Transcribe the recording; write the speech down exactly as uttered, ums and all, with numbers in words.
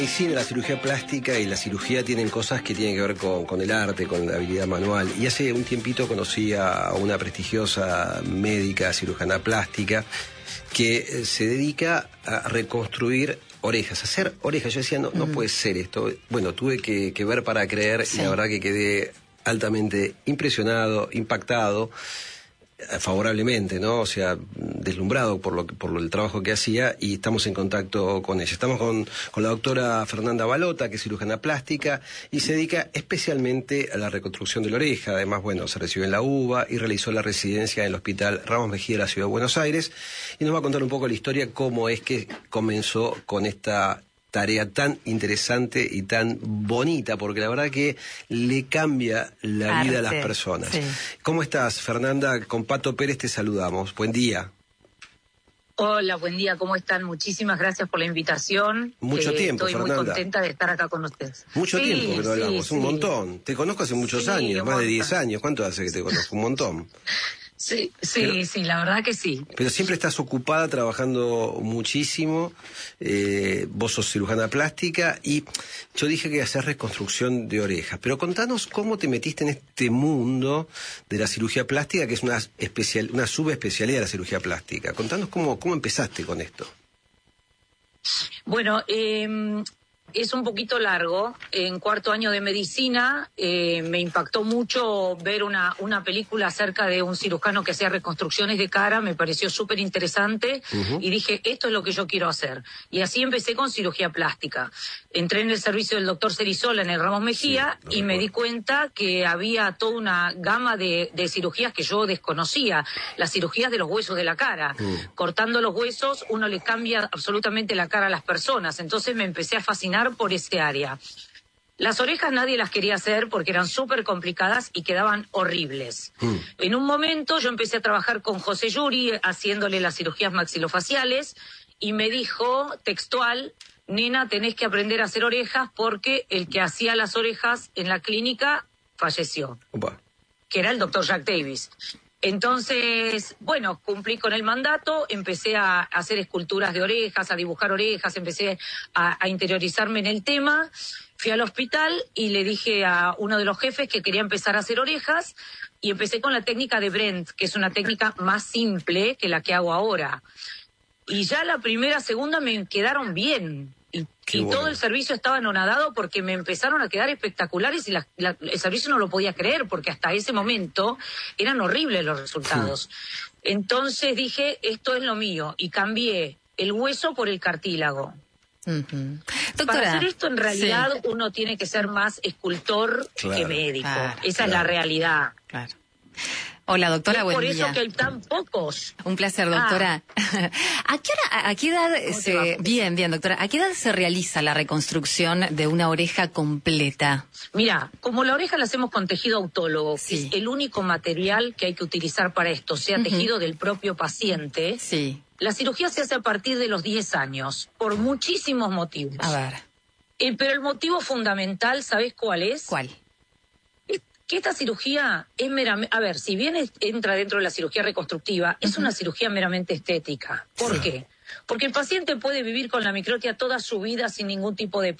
El cine, la cirugía plástica y la cirugía tienen cosas que tienen que ver con, con el arte, con la habilidad manual. Y hace un tiempito conocí a una prestigiosa médica cirujana plástica que se dedica a reconstruir orejas, hacer orejas. Yo decía, no, no puede ser esto. Bueno, tuve que, que ver para creer, sí. Y la verdad que quedé altamente impresionado, impactado, favorablemente, ¿no? O sea, deslumbrado por lo por el trabajo que hacía, y estamos en contacto con ella. Estamos con, con la doctora Fernanda Balota, que es cirujana plástica y se dedica especialmente a la reconstrucción de la oreja. Además, bueno, se recibió en la UBA y realizó la residencia en el Hospital Ramos Mejía de la Ciudad de Buenos Aires, y nos va a contar un poco la historia, cómo es que comenzó con esta tarea tan interesante y tan bonita, porque la verdad que le cambia la Arte, vida a las personas. Sí. ¿Cómo estás, Fernanda? Con Pato Pérez te saludamos. Buen día. Hola, buen día. ¿Cómo están? Muchísimas gracias por la invitación. Mucho eh, tiempo, Estoy Fernanda. muy contenta de estar acá con ustedes. Mucho sí, tiempo que no hablamos, sí, un sí. montón. Te conozco hace muchos sí, años, más de diez años. ¿Cuánto hace que te conozco? Un montón. Sí, sí, pero, sí, la verdad que sí. Pero siempre estás ocupada, trabajando muchísimo. Eh, vos sos cirujana plástica y yo dije que hacer reconstrucción de orejas. Pero contanos cómo te metiste en este mundo de la cirugía plástica, que es una especial, una subespecialidad de la cirugía plástica. Contanos cómo, cómo empezaste con esto. Bueno, eh... es un poquito largo. En cuarto año de medicina eh, me impactó mucho ver una, una película acerca de un cirujano que hacía reconstrucciones de cara. Me pareció súper interesante. Uh-huh. Y dije, esto es lo que yo quiero hacer. Y así empecé con cirugía plástica. Entré en el servicio del doctor Cerizola en el Ramos Mejía, sí, y me di cuenta que había toda una gama de, de cirugías que yo desconocía. Las cirugías de los huesos de la cara. Uh. Cortando los huesos, uno le cambia absolutamente la cara a las personas. Entonces me empecé a fascinar por este área. Las orejas nadie las quería hacer porque eran súper complicadas y quedaban horribles. Mm. En un momento yo empecé a trabajar con José Yuri haciéndole las cirugías maxilofaciales y me dijo textual, nena, tenés que aprender a hacer orejas porque el que hacía las orejas en la clínica falleció. Opa. Que era el doctor Jack Davis. Entonces, bueno, cumplí con el mandato, empecé a hacer esculturas de orejas, a dibujar orejas, empecé a, a interiorizarme en el tema. Fui al hospital y le dije a uno de los jefes que quería empezar a hacer orejas y empecé con la técnica de Brent, que es una técnica más simple que la que hago ahora. Y ya la primera, segunda me quedaron bien. Y, y bueno. Todo el servicio estaba anonadado porque me empezaron a quedar espectaculares y la, la, el servicio no lo podía creer porque hasta ese momento eran horribles los resultados. Sí. Entonces dije, esto es lo mío, y cambié el hueso por el cartílago. Uh-huh. Doctora, para hacer esto en realidad sí. Uno tiene que ser más escultor claro, que médico. Claro, Esa claro. es la realidad. Claro. Hola, doctora, buen por día. Por eso que hay tan pocos. Un placer, doctora. Ah. ¿A qué hora, a qué edad se... Bien, bien, doctora. ¿A qué edad se realiza la reconstrucción de una oreja completa? Mira, como la oreja la hacemos con tejido autólogo, sí. que es el único material que hay que utilizar para esto, sea uh-huh. tejido del propio paciente, sí. La cirugía se hace a partir de los diez años, por muchísimos motivos. A ver. Eh, pero el motivo fundamental, ¿sabes cuál es? ¿Cuál? Que esta cirugía es meramente... A ver, si bien es, entra dentro de la cirugía reconstructiva, uh-huh. es una cirugía meramente estética. ¿Por sí. qué? Porque el paciente puede vivir con la microtia toda su vida sin ningún tipo de